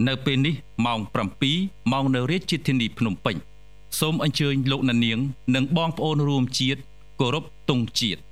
នៅពេលនេះម៉ោង7ម៉ោងនៅរាជធានីភ្នំពេញសូមអញ្ជើញលោកអ្នកនាងនិងបងប្អូនរួមជាតិគោរពទង់ជាតិ